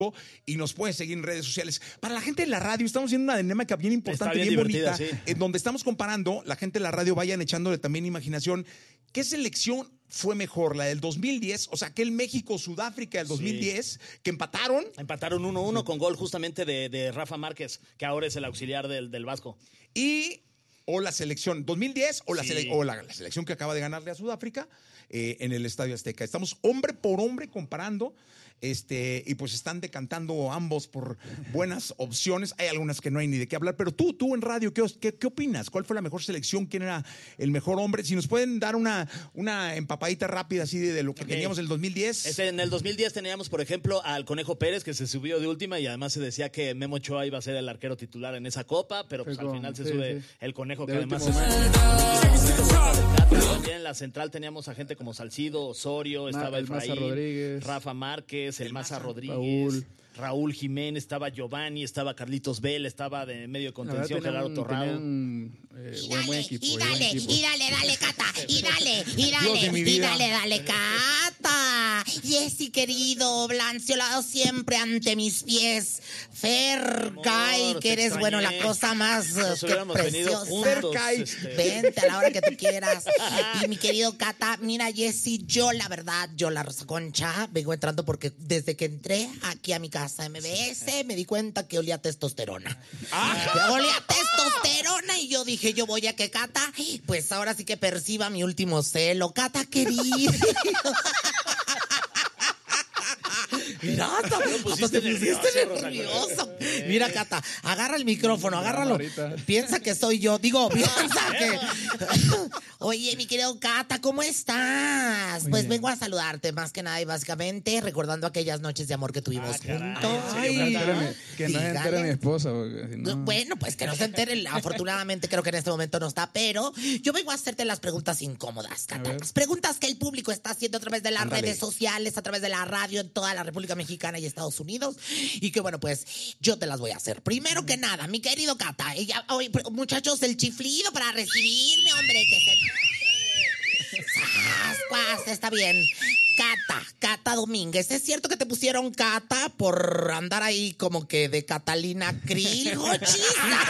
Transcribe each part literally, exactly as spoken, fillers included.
y nos pueden seguir en redes sociales. Para la gente de la radio, estamos haciendo una dinámica bien importante, bien, bien bonita, sí. En donde estamos comparando, la gente de la radio vayan echándole también imaginación. ¿Qué selección fue mejor? ¿La del dos mil diez? O sea, aquel México-Sudáfrica del dos mil diez, sí. que empataron. Empataron uno uno con gol justamente de, de Rafa Márquez, que ahora es el auxiliar del, del Vasco. Y... o la selección dos mil diez o, la, sí. sele o la, la selección que acaba de ganarle a Sudáfrica eh, en el Estadio Azteca. Estamos hombre por hombre comparando este, y pues están decantando ambos por buenas opciones. Hay algunas que no hay ni de qué hablar, pero tú, tú en radio, ¿qué, qué, qué opinas? ¿Cuál fue la mejor selección? ¿Quién era el mejor hombre? Si nos pueden dar una, una empapadita rápida así de, de lo que okay. teníamos en el dos mil diez. Este, en el dos mil diez teníamos, por ejemplo, al Conejo Pérez, que se subió de última y además se decía que Memo Ochoa iba a ser el arquero titular en esa copa, pero pues, al final se sí, sube sí. el Conejo, de que además es... También en la central teníamos a gente como Salcido, Osorio, estaba el Efraín, Rafa Márquez, el, el Maza Rodríguez, Raúl. Raúl Jiménez, estaba Giovanni, estaba Carlitos Vela, estaba de medio de contención Gerardo Torrado. Un, eh, y, buen, dale, buen equipo, y dale, buen equipo. y dale, dale, Cata, y dale, y dale, y dale, dale, Cata. Jessy, querido, blanceolado siempre ante mis pies. Fercay, que eres, bueno, la cosa más que preciosa. Fercay, este... vente a la hora que tú quieras. Y mi querido Cata, mira, Jessy, yo la verdad, yo la Rosa Concha, vengo entrando porque desde que entré aquí a mi casa M B S, me di cuenta que olía a testosterona. Ah. Olía a testosterona y yo dije, yo voy a que Cata, pues ahora sí que perciba mi último celo. Cata, querido. Mira, hasta, hasta te pusiste nervioso. Mira, Cata, agarra el micrófono, agárralo. Piensa que soy yo. Digo, piensa que... Oye, mi querido Cata, ¿cómo estás? Pues vengo a saludarte, más que nada y básicamente recordando aquellas noches de amor que tuvimos ah, juntos. Ay, Ay, que no se entere mi esposa. Si no... Bueno, pues que no se entere. Afortunadamente creo que en este momento no está, pero yo vengo a hacerte las preguntas incómodas, Cata. Las preguntas que el público está haciendo a través de las Ándale. redes sociales, a través de la radio en toda la República Mexicana y Estados Unidos. Y que bueno, pues yo te las voy a hacer. Primero que nada, mi querido Cata, ella, oye, muchachos, el chiflido para recibirme, hombre, que se note. Sascuas, está bien. Cata, Cata Domínguez. ¿Es cierto que te pusieron Cata por andar ahí como que de Catalina Krill, jochista?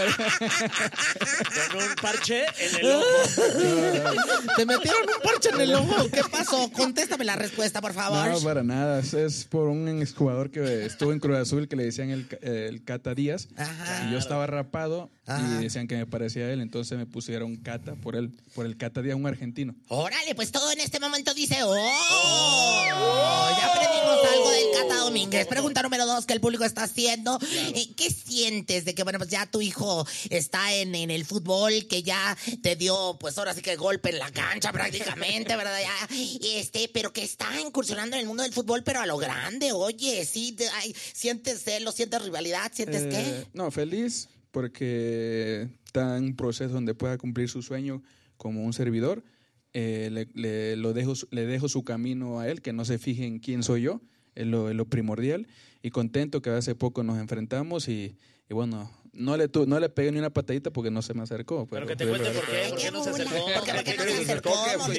Con un parche en el ojo. ¿Te metieron un parche en el ojo? ¿Qué pasó? Contéstame la respuesta, por favor. No, para nada. Es por un exjugador que estuvo en Cruz Azul que le decían el, el Cata Díaz. Ajá. Y yo estaba rapado. Ajá. Y decían que me parecía a él, entonces me pusieron Cata por él, por el Cata Díaz, un argentino. Órale, pues todo en este momento dice ¡oh! Oh, ya aprendimos algo del Cata Domínguez. Pregunta número dos que el público está haciendo. Claro. Eh, ¿Qué sientes de que, bueno, pues ya tu hijo está en, en el fútbol, que ya te dio, pues ahora sí que golpe en la cancha prácticamente, ¿verdad? Ya, este, pero que está incursionando en el mundo del fútbol, pero a lo grande, oye, sí, ay, ¿sientes celos, sientes rivalidad, sientes eh, qué? No, feliz porque está en un proceso donde pueda cumplir su sueño como un servidor. Eh, le, le, lo dejo, le dejo su camino a él, que no se fije en quién soy yo, es lo, es lo primordial, y contento que hace poco nos enfrentamos y, y bueno, no le, tu, no le pegué ni una patadita porque no se me acercó. Pero, pero que te pero, cuente por qué, ¿por qué no se acercó? ¿Por qué, ¿Por qué no se acercó?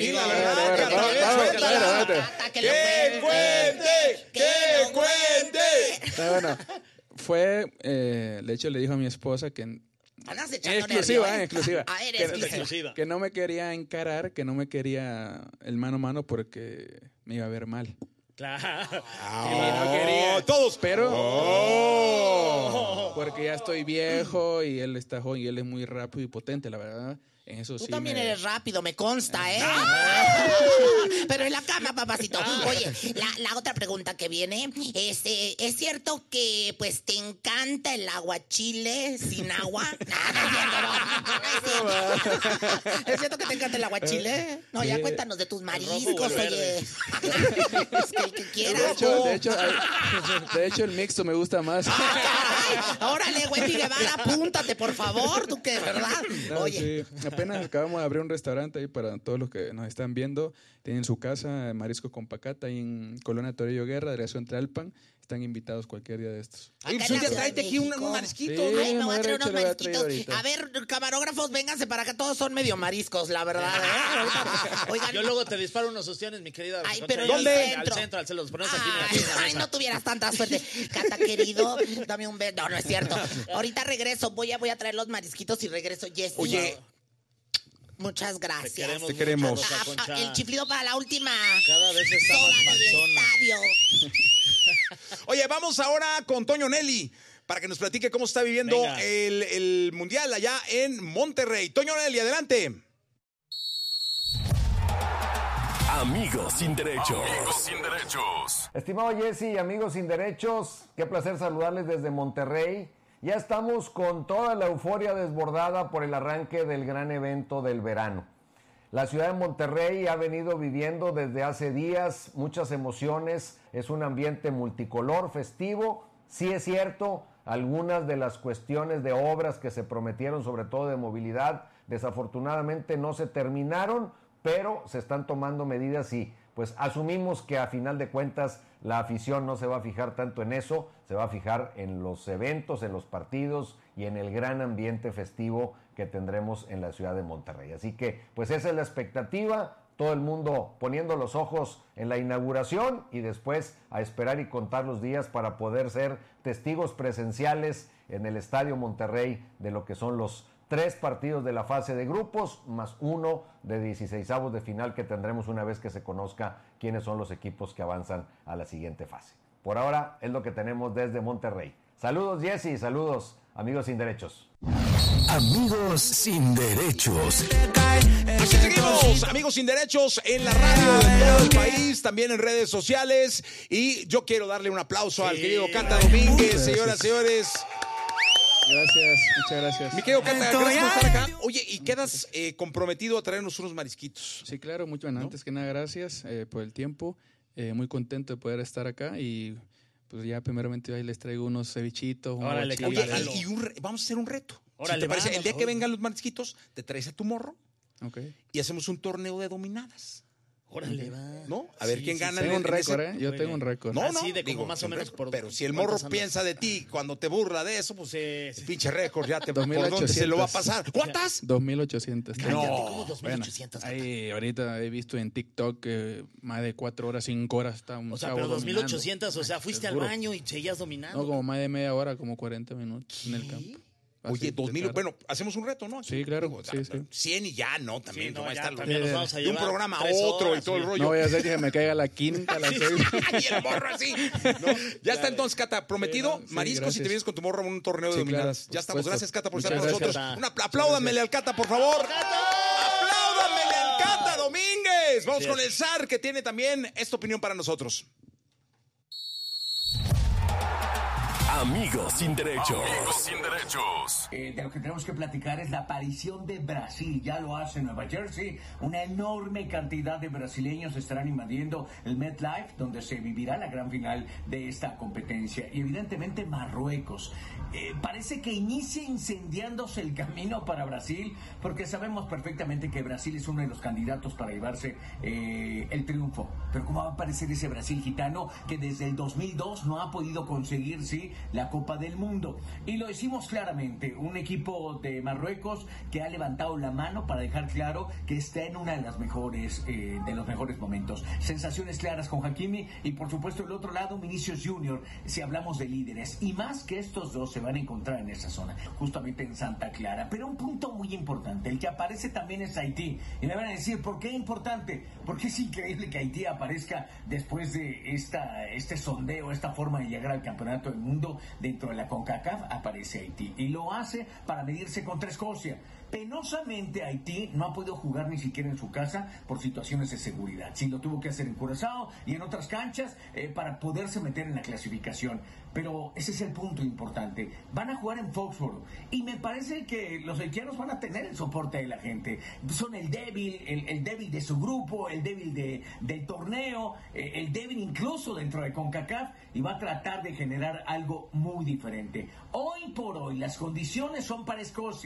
¡Que cuente! ¡Que cuente! Bueno, fue, eh, de hecho le dijo a mi esposa que... Exclusiva, nervio, ¿eh? exclusiva. A ver, que, exclusiva. Que no me quería encarar, que no me quería el mano a mano porque me iba a ver mal. Claro. Oh, y no quería. Todos. Pero. Oh. Porque ya estoy viejo y él está joven y él es muy rápido y potente, la verdad. En eso Tú sí también me... eres rápido, me consta, ¿eh? Pero en la cama, papacito. Oye, la, la otra pregunta que viene es, eh, ¿es cierto que pues te encanta el aguachile sin agua? No, no es cierto, no. ¿Es cierto que te encanta el aguachile? No, ya cuéntanos de tus mariscos, oye. Es que el que quieras. De hecho, de hecho, de hecho, el mixto me gusta más. Ay, órale, güey, Guevara, apúntate, por favor, tú que, ¿verdad? No, oye. Sí. apenas acabamos de abrir un restaurante ahí para todos los que nos están viendo. Tienen su casa, Mariscos con Pacata, ahí en Colonia Torillo Guerra, delegación Tlalpan. Están invitados cualquier día de estos. Oye, pues un día tráete aquí unos marisquitos. Sí, ay, me voy a traer unos marisquitos. A ver, camarógrafos, vénganse para acá. Todos son medio mariscos, la verdad. ¿eh? Oigan, yo luego te disparo unos ostiones, mi querida. Ay, pero ¿dónde? Al centro, al centro. Los pones aquí. Ay, ay, no tuvieras tanta suerte. Cata, querido, dame un beso. No, no es cierto. Ahorita regreso. Voy a, voy a traer los marisquitos y regreso. Jessy. Oye. Muchas gracias. Te queremos. Te queremos. Ah, ah, el chiflido para la última. Cada vez está más panzona. Oye, vamos ahora con Toño Nelly para que nos platique cómo está viviendo el, el Mundial allá en Monterrey. Toño Nelly, adelante. Amigos sin derechos. Amigos sin derechos. Estimado Jesse y amigos sin derechos, qué placer saludarles desde Monterrey. Ya estamos con toda la euforia desbordada por el arranque del gran evento del verano. La ciudad de Monterrey ha venido viviendo desde hace días muchas emociones, es un ambiente multicolor, festivo. Sí es cierto, algunas de las cuestiones de obras que se prometieron, sobre todo de movilidad, desafortunadamente no se terminaron, pero se están tomando medidas y pues asumimos que a final de cuentas la afición no se va a fijar tanto en eso, se va a fijar en los eventos, en los partidos y en el gran ambiente festivo que tendremos en la ciudad de Monterrey. Así que pues esa es la expectativa, todo el mundo poniendo los ojos en la inauguración y después a esperar y contar los días para poder ser testigos presenciales en el Estadio Monterrey de lo que son los tres partidos de la fase de grupos, más uno de dieciseisavos de final que tendremos una vez que se conozca quiénes son los equipos que avanzan a la siguiente fase. Por ahora es lo que tenemos desde Monterrey. Saludos Jesse, saludos amigos sin derechos. Amigos sin derechos. Aquí seguimos, amigos sin derechos, en la radio de todo el país, también en redes sociales. Y yo quiero darle un aplauso sí. al querido Cata Domínguez, señoras y señores. Gracias, muchas gracias. Mi querido Cata, gracias por estar acá. Oye, ¿y quedas eh, comprometido a traernos unos marisquitos? Sí, claro, mucho bueno, ¿no? Antes que nada, gracias eh, por el tiempo. Eh, muy contento de poder estar acá y pues ya primeramente ahí les traigo unos cevichitos. Un Órale, oye, y, y un re, vamos a hacer un reto. Órale, si te parece, vamos, el día que vengan los marisquitos, te traes a tu morro okay. y hacemos un torneo de dominadas. Órale, va. ¿No? A ver sí, quién sí, gana. Tengo un récord, ¿eh? Yo tengo un récord. No, no. Así de como digo, más o menos por... Pero si el morro piensa de ti cuando te burla de eso, pues sí, sí. pinche récord ya te... ¿Por dónde se lo va a pasar? ¿Cuántas? dos mil ochocientas. No. ¿Cómo dos mil ochocientas? Bueno, ahí ahorita he visto en TikTok que más de cuatro horas, cinco horas está un O sea, chavo pero dos mil ochocientas, dominando. o sea, fuiste al baño y seguías dominando. No, como más de media hora, como cuarenta minutos en el campo. Oye, dos mil, bueno, hacemos un reto, ¿no? Sí, claro, Digo, sí, sí. cien y ya, ¿no? También, sí, no, no va a ya, estar también nos vamos a de un programa a otro horas, y todo sí. el rollo. No voy a hacer que me caiga la quinta, la sexta. Y el morro así. ¿No? Ya claro. está entonces, Cata, prometido, sí, no, sí, mariscos y te vienes con tu morro a un torneo sí, de dominadas. Claro, ya estamos, gracias Cata por Muchas estar con gracias, nosotros. Una, apláudamele al Cata, por favor. Apláudamele al Cata Domínguez. Vamos sí, con el S A R, que tiene también esta opinión para nosotros. Amigos sin derechos. Amigos sin derechos. Eh, de lo que tenemos que platicar es la aparición de Brasil. Ya lo hace Nueva Jersey. Una enorme cantidad de brasileños estarán invadiendo el MetLife, donde se vivirá la gran final de esta competencia. Y evidentemente Marruecos. Eh, parece que inicia incendiándose el camino para Brasil, porque sabemos perfectamente que Brasil es uno de los candidatos para llevarse eh, el triunfo. Pero ¿cómo va a aparecer ese Brasil gitano que desde el dos mil dos no ha podido conseguir, sí, la Copa del Mundo? Y lo decimos claramente, un equipo de Marruecos que ha levantado la mano para dejar claro que está en una de las mejores, eh, de los mejores momentos. Sensaciones claras con Hakimi y por supuesto el otro lado Vinicius Junior, si hablamos de líderes. Y más que estos dos se van a encontrar en esa zona, justamente en Santa Clara. Pero un punto muy importante, el que aparece también es Haití. Y me van a decir, ¿por qué importante? Porque es increíble que Haití aparezca después de esta, este sondeo, esta forma de llegar al campeonato del mundo dentro de la CONCACAF. Aparece Haití y lo hace para medirse contra Escocia. Penosamente Haití no ha podido jugar ni siquiera en su casa por situaciones de seguridad. Sí, lo tuvo que hacer en Curazao y en otras canchas eh, para poderse meter en la clasificación. Pero ese es el punto importante. Van a jugar en Foxborough y me parece que los haitianos van a tener el soporte de la gente. Son el débil, el, el débil de su grupo, el débil de, del torneo, eh, el débil incluso dentro de CONCACAF, y va a tratar de generar algo muy diferente. Hoy por hoy las condiciones son para Escocia,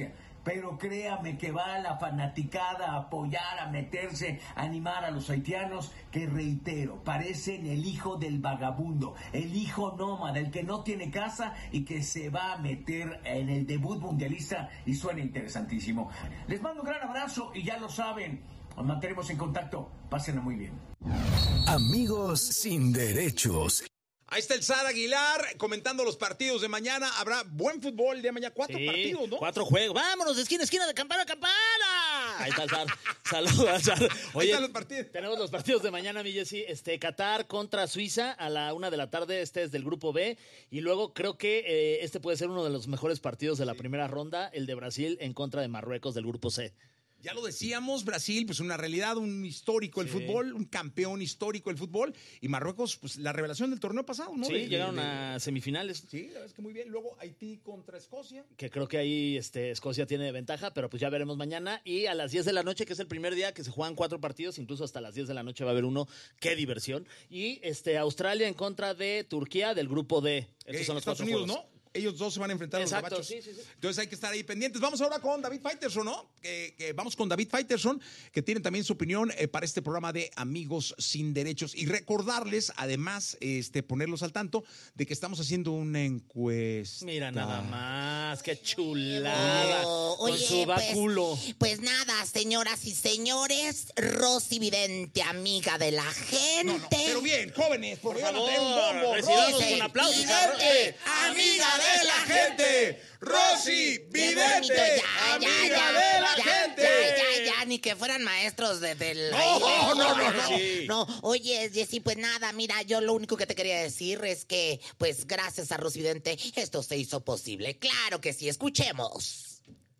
pero créame que va a la fanaticada a apoyar, a meterse, a animar a los haitianos, que reitero, parecen el hijo del vagabundo, el hijo nómada, el que no tiene casa y que se va a meter en el debut mundialista y suena interesantísimo. Les mando un gran abrazo y ya lo saben, nos mantenemos en contacto, pásenla muy bien. Amigos sin derechos. Ahí está el Zar Aguilar comentando los partidos de mañana. Habrá buen fútbol de mañana. Cuatro sí, partidos, ¿no? Cuatro juegos. Vámonos de esquina a esquina, de campana a campana. Ahí está el Zar. Saludos, Zar. Oye, ahí están los partidos. Tenemos los partidos de mañana, mi Jessy. Este, Qatar contra Suiza a la una de la tarde. Este es del grupo B. Y luego creo que eh, este puede ser uno de los mejores partidos de la sí. primera ronda. El de Brasil en contra de Marruecos del grupo C. Ya lo decíamos, Brasil, pues una realidad, un histórico del sí. fútbol, un campeón histórico del fútbol. Y Marruecos, pues la revelación del torneo pasado, ¿no? Sí, de, llegaron de, de, a semifinales. Sí, la verdad es que muy bien. Luego Haití contra Escocia. Que creo que ahí este, Escocia tiene ventaja, pero pues ya veremos mañana. Y a las diez de la noche, que es el primer día que se juegan cuatro partidos, incluso hasta las diez de la noche va a haber uno. ¡Qué diversión! Y este, Australia en contra de Turquía del grupo D. Estos eh, son los Estados cuatro Unidos, juegos. ¿no? Ellos dos se van a enfrentar Exacto, a los gabachos. Sí, sí, sí. Entonces hay que estar ahí pendientes. Vamos ahora con David Faitelson, ¿no? Que, que vamos con David Faitelson, que tiene también su opinión eh, para este programa de Amigos sin Derechos. Y recordarles, además, este, ponerlos al tanto de que estamos haciendo una encuesta. Mira nada más, qué chulada. Oh, con oye, su báculo. Pues, pues nada, señoras y señores, Rosy Vidente, amiga de la gente. No, no, pero bien, jóvenes, por, por favor, favor, un bombo. recibamos un aplauso. Vidente, amiga de la gente. Rosy Vidente, ya, amiga ya, ya, de la ya, gente. Ya, ya, ya, ni que fueran maestros de, del... No, no, no, no, no. Sí. No, oye, Jessy, pues nada, mira, yo lo único que te quería decir es que, pues gracias a Rosy Vidente, esto se hizo posible. Claro que sí, escuchemos.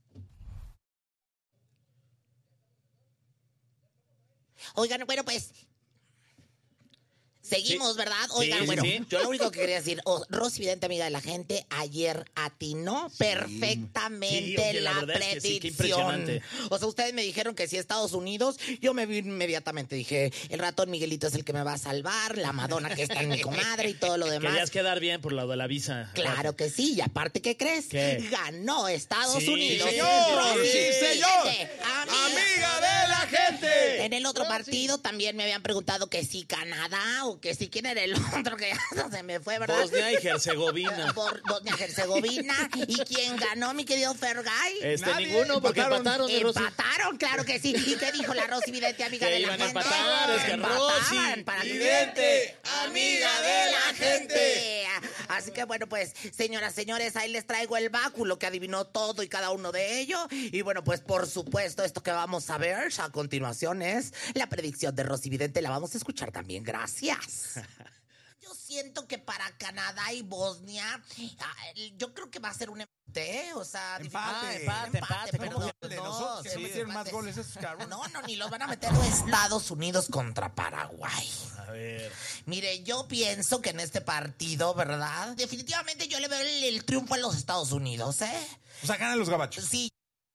Oigan, bueno, pues... Seguimos, sí. ¿verdad? Oigan, sí, bueno, sí, sí. yo lo único que quería decir, oh, Rosy Vidente, amiga de la gente, ayer atinó sí. perfectamente sí, oye, la, la predicción. Es que sí, qué impresionante. O sea, ustedes me dijeron que si Estados Unidos, yo me vi inmediatamente, dije, el ratón Miguelito es el que me va a salvar, la Madonna que está en mi comadre y todo lo demás. Querías quedar bien por lo de la visa. Claro que sí, y aparte, ¿qué crees? ¿Qué? Ganó Estados sí, Unidos. Señor, Rosy, sí, señor. Amiga, amiga de la gente. En el otro partido también me habían preguntado que si Canadá o que si quién era el otro, que ya se me fue, ¿verdad? Bosnia y Herzegovina. Por Bosnia y Herzegovina. ¿Y quién ganó, mi querido Fergay? Este, Nadie. ninguno, porque empataron. Empataron, empataron, claro que sí. ¿Y qué dijo la Rosy Vidente, amiga que de la iban gente? A empatar, es que Rosy para Vidente, amiga de la gente. Así que bueno, pues, señoras, señores, ahí les traigo el báculo que adivinó todo y cada uno de ellos. Y bueno, pues, por supuesto, esto que vamos a ver a continuación es la predicción de Rosy Vidente. La vamos a escuchar también. Gracias. Yo siento que para Canadá y Bosnia, yo creo que va a ser un empate, o sea... Empate, ah, empate, empate, pero perdón, de no, nosotros sí, que metieron empate. más goles esos cabrones. No, no, ni los van a meter Estados Unidos contra Paraguay. A ver. Mire, yo pienso que en este partido, ¿verdad? Definitivamente yo le veo el, el triunfo a los Estados Unidos, ¿eh? O sea, ganan los gabachos. Sí.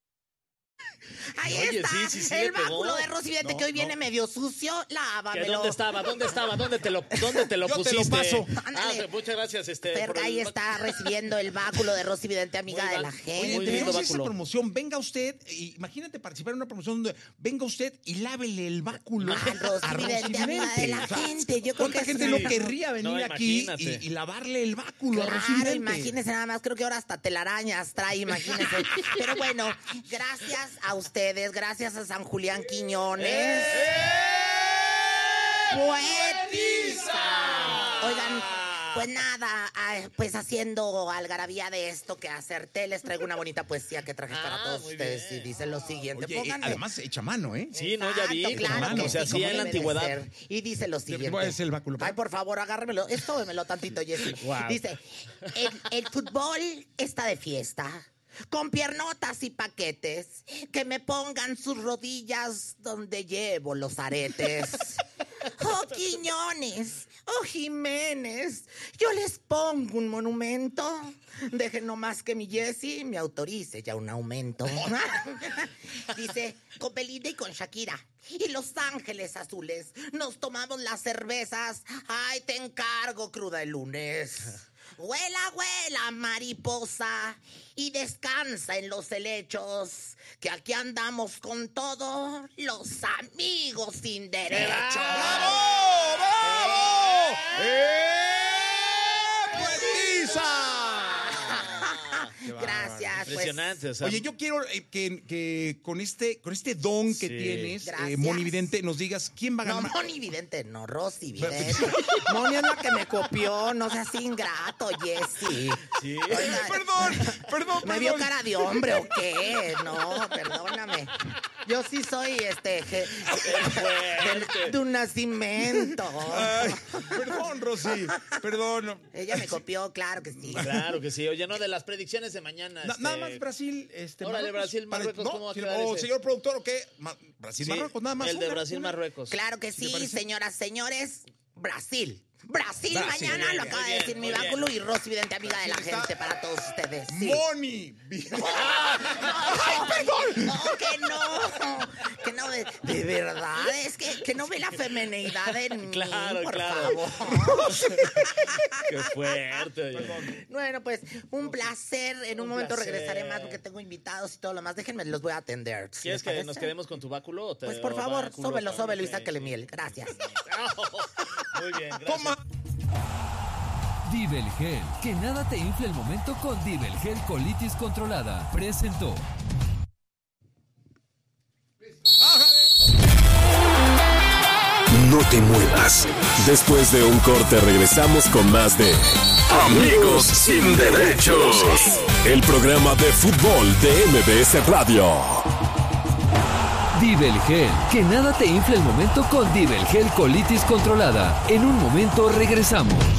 Ahí Oye, está, sí, sí, sí, el le pegó. báculo de Rosy Vidente, No, que hoy no. viene medio sucio, lávamelo. ¿Dónde estaba? ¿Dónde estaba? ¿Dónde te lo, dónde te lo Yo te pusiste? lo paso. Ándale. Ah, muchas gracias. Este, por Fergay el- está recibiendo el báculo de Rosy Vidente, amiga Muy de ba- la muy gente. Oye, lindo tenemos esa báculo. promoción. Venga usted, y imagínate participar en una promoción donde venga usted y lávele el báculo A Rosy a Rosy Vidente, amiga de la O sea, gente. Yo creo ¿cuánta que gente sí. no querría venir No, aquí imagínate. y, y lavarle el báculo a Rosy Claro, Vidente? imagínense nada más, creo que ahora hasta telarañas trae, imagínense. Pero bueno, gracias a ustedes, gracias a San Julián Quiñones. ¡Poetiza! Oigan, pues nada, ah, pues haciendo algarabía de esto que acerté, les traigo una bonita poesía que traje para Ah, todos muy ustedes bien. y dice lo siguiente. Oye, eh, Pónganle. además echa mano, ¿eh? Sí, no, ya vi. Exacto, claro como que se sí, como hacía en la debe de antigüedad. ser. Y dice lo siguiente. voy a decir el báculo, Ay, por favor, agárremelo. Estóbemelo tantito, Jessy. Wow. Dice, el, el fútbol está de fiesta. Con piernotas y paquetes, que me pongan sus rodillas donde llevo los aretes. Oh, Quiñones, oh, Jiménez, yo les pongo un monumento. Dejen nomás que mi Jessy me autorice ya un aumento. Dice, con Belinda y con Shakira y Los Ángeles Azules nos tomamos las cervezas. Ay, te encargo, cruda el lunes. Vuela, vuela, mariposa, y descansa en los helechos, que aquí andamos con todos los amigos sin derecho. ¡Bravo! ¡Bravo! ¡Eh! ¡Poetisa! Gracias. Impresionante. Pues. O sea, Oye, yo quiero eh, que, que con este con este don que Sí. tienes, eh, Gracias. Moni Vidente, nos digas quién va a No, ganar. Moni Vidente, no, Rosy Vidente. Moni es la que me copió, no seas ingrato, Jessy. Sí. Oiga, Perdón, perdón, ¿me vio perdón. cara de hombre o qué? No, perdóname. Yo sí soy este je- de, de un nacimiento. Ay, perdón, Rosy. Perdón. Ella me copió, claro que sí. Claro que sí. Oye, no, de las predicciones de mañana. Na- este, nada más Brasil, este, Órale, Brasil, Marruecos, no, ¿cómo va a sí, quedar oh, ese? señor productor, ¿o qué? Ma- Brasil, sí, Marruecos, nada más. el de una, Brasil, una. Marruecos. Claro que ¿Te sí, parece? señoras, señores. Brasil. Brasil, Brasil, mañana muy lo bien, acaba muy de bien, decir mi muy báculo y Rosy Vidente, amiga de la Brasil está- gente, para todos ustedes. Sí. Moni. ¡Ay, perdón! No, que no. Que no, de, de verdad, es que, que no ve la femenidad en Claro, mí, por claro. favor. Qué fuerte, oye. Bueno, pues, un placer. En un, Un momento placer. regresaré más porque tengo invitados y todo lo más. Déjenme, los voy a atender. ¿Sí ¿Quieres les que nos parece? quedemos con tu báculo? O te, Pues, por o favor, báculo, sóbelo, báculo? sóbelo y Ok, sáquele sí. miel. Gracias. Muy bien, gracias. Toma. Divel Gel, que nada te infle el momento con Divel Gel Colitis Controlada. Presentó. No te muevas. Después de un corte regresamos con más de Amigos sin Derechos. El programa de fútbol de M B S Radio. Divel Gel, que nada te infle el momento con Divel Gel Colitis Controlada. En un momento regresamos.